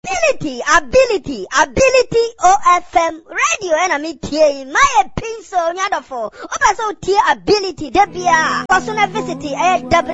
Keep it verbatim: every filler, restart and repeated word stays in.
Ability, ability, ability O F M radio and me tie my pencil nyadofo. Opa so tie ability debia. Personal visit eh